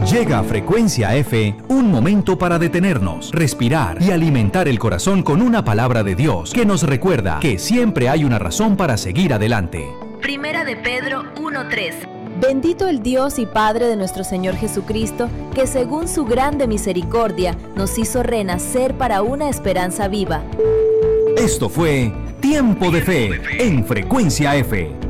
Llega a Frecuencia F un momento para detenernos, respirar y alimentar el corazón con una palabra de Dios que nos recuerda que siempre hay una razón para seguir adelante. Primera de Pedro 1:3. Bendito el Dios y Padre de nuestro Señor Jesucristo, que según su grande misericordia nos hizo renacer para una esperanza viva. Esto fue Tiempo de Fe en Frecuencia F.